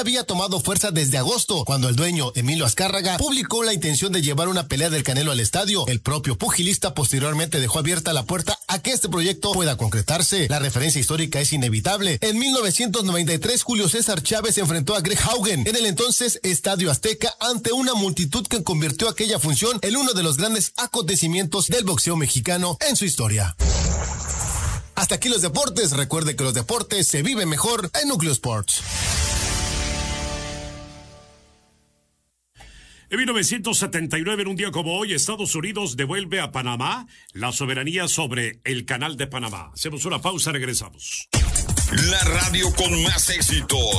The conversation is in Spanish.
había tomado fuerza desde agosto, cuando el dueño, Emilio Azcárraga, publicó la intención de llevar una pelea del Canelo al estadio. El propio pugilista posteriormente dejó abierta la puerta a que este proyecto pueda concretarse. La referencia histórica es inevitable. En 1993, Julio César Chávez enfrentó a Greg Haugen en el entonces Estadio Azteca ante una multitud que convirtió aquella función en uno de los grandes acontecimientos del boxeo mexicano en su historia. Hasta aquí los deportes. Recuerde que los deportes se viven mejor en Núcleo Sports. En 1979, en un día como hoy, Estados Unidos devuelve a Panamá la soberanía sobre el Canal de Panamá. Hacemos una pausa, regresamos. La radio con más éxitos.